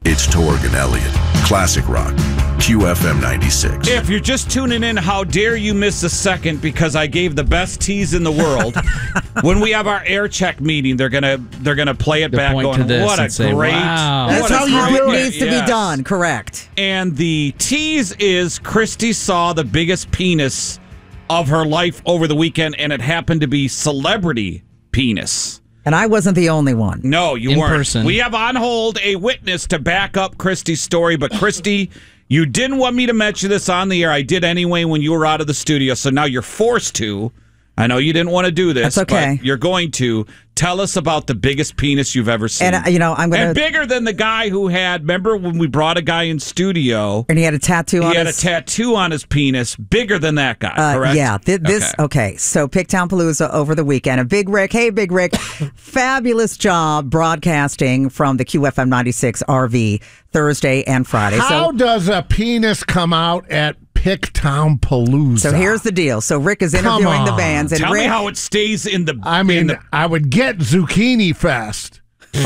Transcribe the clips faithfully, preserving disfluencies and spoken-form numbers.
It's Torg and Elliott. Classic Rock. Q F M ninety-six. If you're just tuning in, how dare you miss a second because I gave the best tease in the world. When we have our air check meeting, they're gonna they're gonna play it They'll back point going, to this what a and say, great wow. what That's a how you great- do It it. needs to Yes. be done. Correct. And the tease is Christy saw the biggest penis of her life over the weekend, and it happened to be celebrity penis. And I wasn't the only one. No, you In weren't. person. We have on hold a witness to back up Christy's story, but Christy, you didn't want me to mention this on the air. I did anyway when you were out of the studio, so now you're forced to. I know you didn't want to do this, That's okay. but you're going to. Tell us about the biggest penis you've ever seen. And, uh, you know, I'm going And to... bigger than the guy who had, remember when we brought a guy in studio? And he had a tattoo on He had his... a tattoo on his penis, bigger than that guy, Uh, correct? yeah, th- this Okay. okay. So Picktown Palooza over the weekend. And Big Rick, hey Big Rick, fabulous job broadcasting from the Q F M ninety-six R V Thursday and Friday. How so, does a penis come out at Picktown Palooza? so here's the deal. So Rick is Come interviewing the on. bands, and Tell Rick, me how it stays in the. I in mean, the, I would get Zucchini Fest.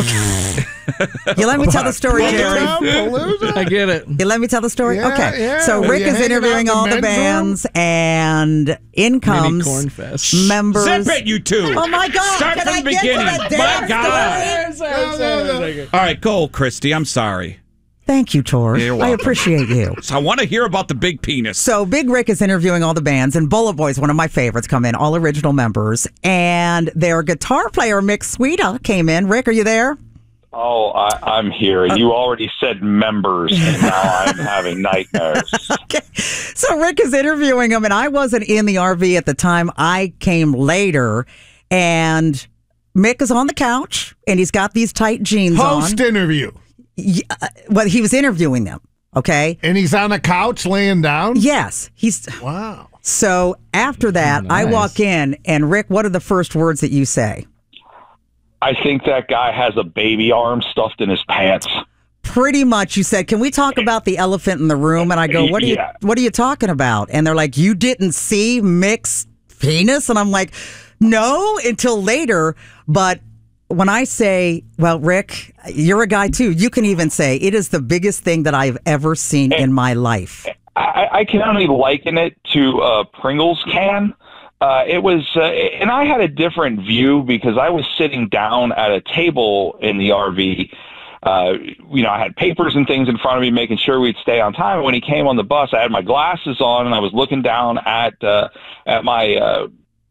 you let me tell the story, Jerry. Picktown Palooza? I get it. You let me tell the story? Yeah, okay. yeah. So Were Rick you is hanging interviewing out all in the the men's bands, and in comes Corn Fest. members. Zip it, you two. Oh my God! Start Can from I the get to beginning. the My damn God. story? All right, go, Christy. I'm sorry. Thank you, Tor. You're I welcome. appreciate you. So I want to hear about the big penis. So Big Rick is interviewing all the bands, and Bullet Boys, one of my favorites, come in, all original members, and their guitar player, Mick Sweeta, came in. Rick, are you there? Oh, I, I'm here. You already said members, and now I'm having nightmares. Okay. So Rick is interviewing him, and I wasn't in the R V at the time. I came later, and Mick is on the couch, and he's got these tight jeans Post on. interview. Yeah, well, he was interviewing them, okay? And he's on a couch laying down? Yes. He's Wow. So after that, I Nice. walk in, and Rick, what are the first words that you say? I think that guy has a baby arm stuffed in his pants. Pretty much, you said, can we talk about the elephant in the room? And I go, what are you, Yeah. what are you talking about? And they're like, you didn't see Mick's penis? And I'm like, no, until later. But when I say, well, Rick, you're a guy too. You can even say it is the biggest thing that I've ever seen in my life. I, I can only liken it to a Pringles can. Uh, it was, uh, and I had a different view because I was sitting down at a table in the R V. Uh, you know, I had papers and things in front of me, making sure we'd stay on time. And when he came on the bus, I had my glasses on and I was looking down at uh, at my uh,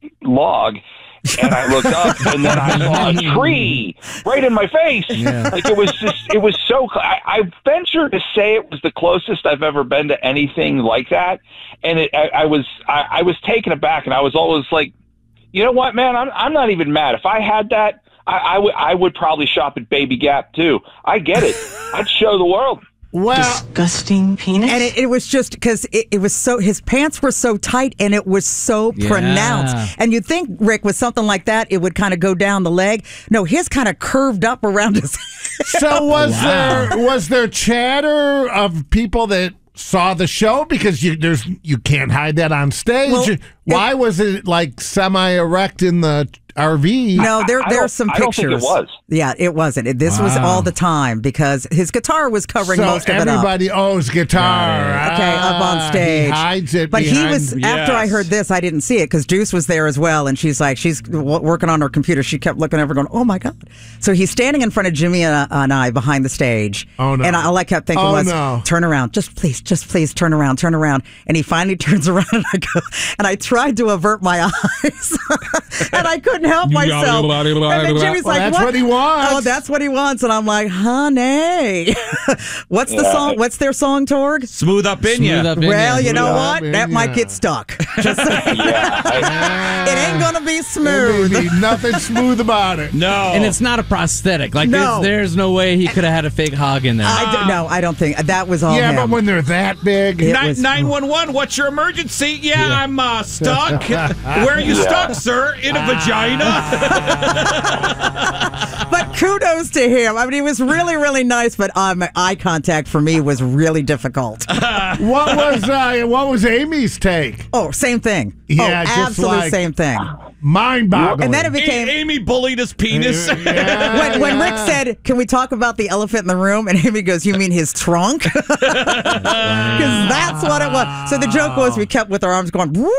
log. And I looked up, and then I saw a tree right in my face. Yeah. Like it was just, it was so. I, I venture to say it was the closest I've ever been to anything like that. And it, I, I was, I, I was taken aback, and I was always like, you know what, man, I'm, I'm not even mad. If I had that, I, I would, I would probably shop at Baby Gap too. I get it. I'd show the world. Well, Disgusting penis. And it, it was just because it, it was so, his pants were so tight and it was so Yeah. pronounced. And you'd think, Rick, with something like that, it would kind of go down the leg. No, his kind of curved up around his. so was there was there chatter of people that saw the show because you there's you can't hide that on stage? Well, Why was it like semi erect in the R V? No, there I there don't- are some I don't think pictures. it was. Yeah, it wasn't. It, this was Wow. all the time because his guitar was covering So most of it up. everybody owes guitar. Okay, up on Ah, stage. He hides it But he behind- was, after I yes. heard this, I didn't see it because Deuce was there as well. And she's like, she's w- working on her computer. She kept looking over going, oh my God. So he's standing in front of Jimmy and, uh, and I behind the stage. Oh, no. And all I kept thinking Oh, was, no. turn around. Just please, just please turn around, turn around. And he finally turns around and I go, and I tried to avert my eyes and I couldn't help myself. And then Jimmy's Well, like, that's what? what he wants. Oh, that's what he wants. And I'm like, honey. What's the Yeah. song? What's their song, Torg? Smooth up in Smooth you. up in Well, ya. you know Yeah, what? man, That might yeah. get stuck. Just saying. Yeah, I, It ain't gonna be There smooth. may be nothing smooth about it. No. And it's not a prosthetic. Like, No. there's, there's no way he could have had a fake hog in there. I don't, no, I don't think that was all Yeah, him. but when they're that big, It Nine was- nine one one. What's your emergency? Yeah, I'm uh, stuck. Where are you Yeah. stuck, sir? In a vagina. But kudos to him. I mean, he was really, really nice. But um, eye contact for me was really difficult. what was uh, what was Amy's take? Oh, same thing. Yeah, oh, just absolute like- same thing. mind-boggling. And then it became A- Amy bullied his penis. Yeah, when, when Rick yeah. said, "Can we talk about the elephant in the room?" and Amy goes, "You mean his trunk?" Because that's what it was. So the joke was we kept with our arms going. Woo.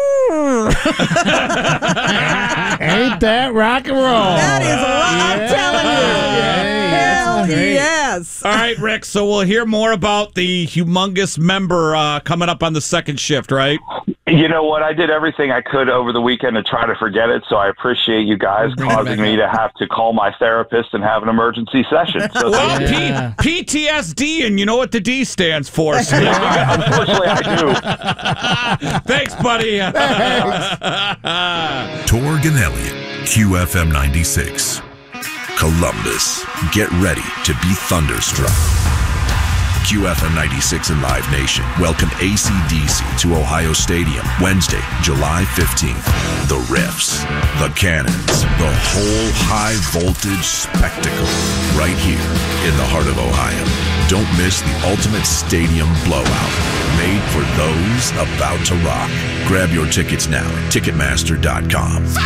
Ain't that rock and roll? That is what I'm Yeah. telling you. Hey, Hell that's great. yes. All right, Rick. So we'll hear more about the humongous member uh, coming up on the second shift, right? You know what? I did everything I could over the weekend to try to forget it, so I appreciate you guys Bring it causing back me to have to call my therapist and have an emergency session. So Well, thank you. Yeah. P- P T S D, and you know what the D stands for. So I- unfortunately, I do. thanks, buddy. Torg and Elliott, Q F M ninety-six. Columbus, get ready to be thunderstruck. Q F M ninety-six and Live Nation welcome A C D C to Ohio Stadium Wednesday, July fifteenth. The Riffs, the Cannons, the whole high-voltage spectacle right here in the heart of Ohio. Don't miss the ultimate stadium blowout made for those about to rock. Grab your tickets now at Ticketmaster dot com.